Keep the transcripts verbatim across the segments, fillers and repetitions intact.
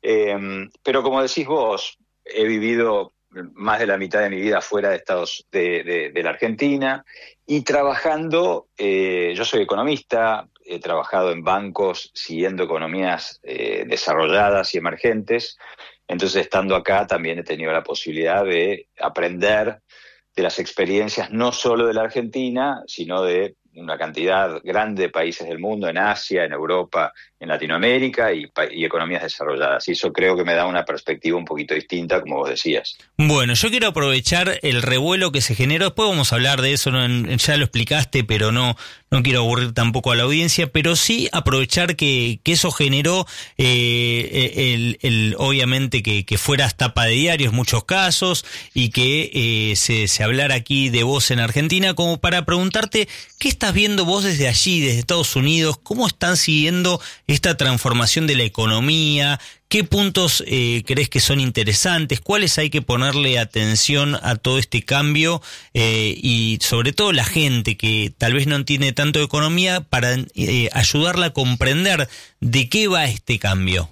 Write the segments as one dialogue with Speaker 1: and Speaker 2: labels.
Speaker 1: Eh, pero como decís vos, he vivido más de la mitad de mi vida fuera de Estados de, de, de la Argentina y trabajando, eh, yo soy economista, he trabajado en bancos siguiendo economías eh, desarrolladas y emergentes, entonces estando acá también he tenido la posibilidad de aprender de las experiencias no solo de la Argentina, sino de una cantidad grande de países del mundo, en Asia, en Europa, en Latinoamérica y, y economías desarrolladas. Y eso creo que me da una perspectiva un poquito distinta, como vos decías.
Speaker 2: Bueno, yo quiero aprovechar el revuelo que se generó. Después vamos a hablar de eso, ¿no? Ya lo explicaste, pero no no quiero aburrir tampoco a la audiencia, pero sí aprovechar que, que eso generó, eh, el, el, obviamente, que, que fueras tapa de diarios en muchos casos y que eh, se, se hablara aquí de vos en Argentina, como para preguntarte, ¿qué estás viendo vos desde allí, desde Estados Unidos? ¿Cómo están siguiendo esta transformación de la economía? ¿Qué puntos eh, crees que son interesantes? ¿Cuáles hay que ponerle atención a todo este cambio? Eh, y sobre todo la gente que tal vez no entiende tanto de economía, para eh, ayudarla a comprender de qué va este cambio.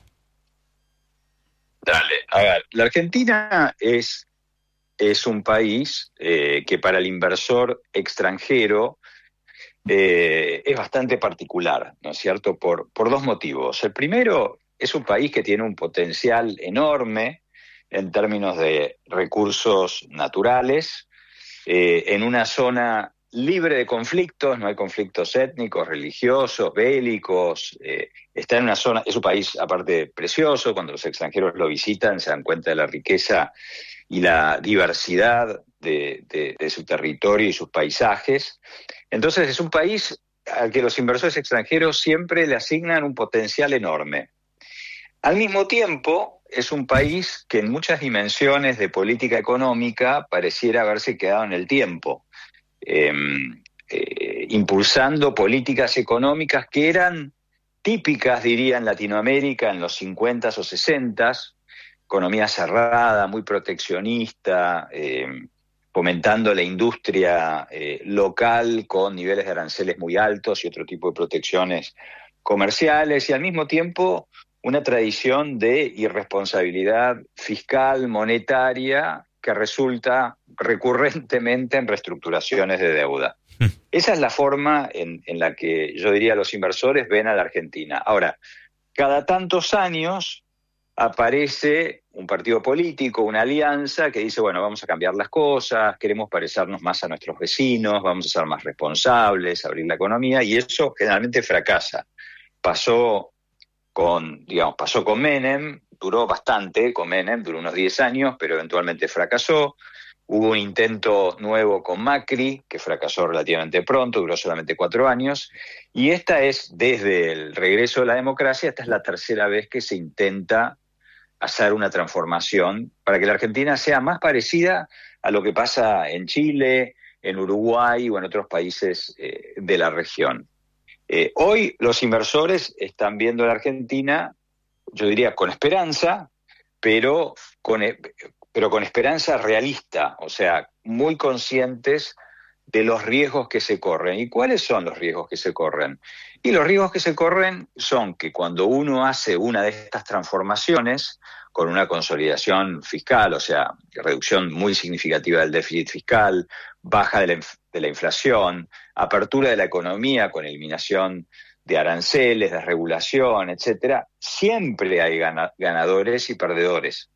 Speaker 1: Dale, a ver, la Argentina es, es un país eh, que para el inversor extranjero eh, es bastante particular, ¿no es cierto? Por, por dos motivos. El primero, es un país que tiene un potencial enorme en términos de recursos naturales, eh, en una zona libre de conflictos, no hay conflictos étnicos, religiosos, bélicos, eh, está en una zona, es un país aparte precioso, cuando los extranjeros lo visitan se dan cuenta de la riqueza y la diversidad de, de, de su territorio y sus paisajes. Entonces es un país al que los inversores extranjeros siempre le asignan un potencial enorme. Al mismo tiempo, es un país que en muchas dimensiones de política económica pareciera haberse quedado en el tiempo, eh, eh, impulsando políticas económicas que eran típicas, diría, en Latinoamérica en los cincuentas o sesentas, economía cerrada, muy proteccionista, eh, fomentando la industria eh, local con niveles de aranceles muy altos y otro tipo de protecciones comerciales, y al mismo tiempo una tradición de irresponsabilidad fiscal, monetaria, que resulta recurrentemente en reestructuraciones de deuda. Esa es la forma en, en la que yo diría los inversores ven a la Argentina. Ahora, cada tantos años aparece un partido político, una alianza que dice, bueno, vamos a cambiar las cosas, queremos parecernos más a nuestros vecinos, vamos a ser más responsables, abrir la economía, y eso generalmente fracasa. Pasó con, digamos, pasó con Menem, duró bastante con Menem, duró unos diez años, pero eventualmente fracasó. Hubo un intento nuevo con Macri, que fracasó relativamente pronto, duró solamente cuatro años, y esta es, desde el regreso de la democracia, esta es la tercera vez que se intenta hacer una transformación para que la Argentina sea más parecida a lo que pasa en Chile, en Uruguay o en otros países eh, de la región. Eh, hoy los inversores están viendo a la Argentina, yo diría con esperanza, pero con, pero con esperanza realista, o sea, muy conscientes de los riesgos que se corren. ¿Y cuáles son los riesgos que se corren? Y los riesgos que se corren son que cuando uno hace una de estas transformaciones, con una consolidación fiscal, o sea, reducción muy significativa del déficit fiscal, baja de la, de la inflación, apertura de la economía con eliminación de aranceles, de regulación, etcétera, siempre hay gana, ganadores y perdedores.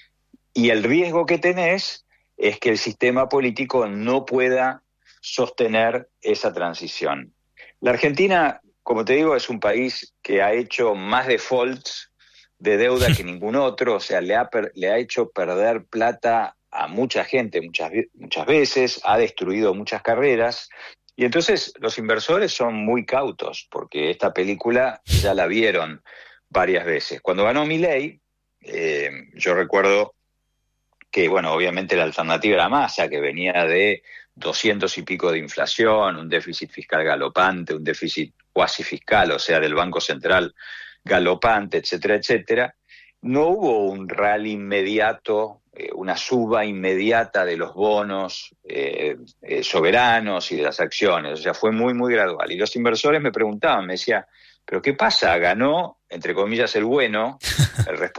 Speaker 1: Y el riesgo que tenés es que el sistema político no pueda sostener esa transición. La Argentina, como te digo, es un país que ha hecho más defaults de deuda que ningún otro, o sea, le ha, per, le ha hecho perder plata a mucha gente muchas, muchas veces, ha destruido muchas carreras, y entonces los inversores son muy cautos, porque esta película ya la vieron varias veces. Cuando ganó Milei, eh, yo recuerdo que, bueno, obviamente la alternativa era Massa, que venía de doscientos y pico de inflación, un déficit fiscal galopante, un déficit cuasi fiscal, o sea, del Banco Central galopante, etcétera, etcétera. No hubo un rally inmediato, eh, una suba inmediata de los bonos eh, eh, soberanos y de las acciones, o sea, fue muy, muy gradual. Y los inversores me preguntaban, me decían, ¿pero qué pasa? Ganó, entre comillas, el bueno, el responsable